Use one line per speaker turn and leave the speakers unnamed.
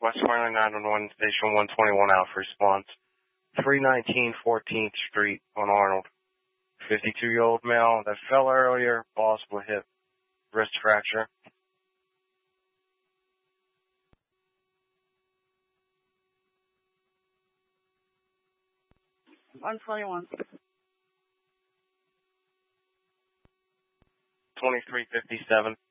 West Marlin 911, Station 121 Alpha response. 319 14th Street on Arnold. 52-year-old male that fell earlier, possible hip, wrist fracture.
121.
2357.